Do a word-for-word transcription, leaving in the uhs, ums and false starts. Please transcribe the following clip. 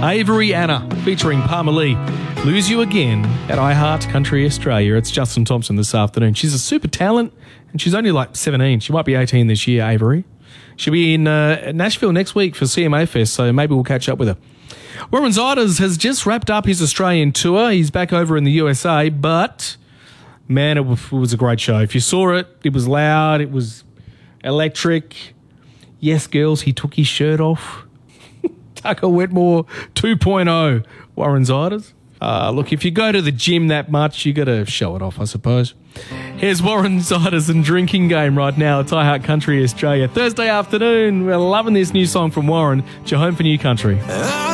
Avery Anna featuring Palmer Lee. Lose You Again at iHeart Country Australia. It's Justin Thompson this afternoon. She's a super talent and she's only like seventeen. She might be eighteen this year, Avery. She'll be in uh, Nashville next week for C M A Fest, so maybe we'll catch up with her. Warren Ziders has just wrapped up his Australian tour. He's back over in the U S A, but man, it was a great show. If you saw it, it was loud, it was electric. Yes, girls, he took his shirt off. Tucker Wetmore two point oh, Warren Ziders. Uh, look, if you go to the gym that much, you got to show it off, I suppose. Here's Warren Ziders and Drinking Game right now. It's iHeart Country Australia. Thursday afternoon, we're loving this new song from Warren. It's your home for new country.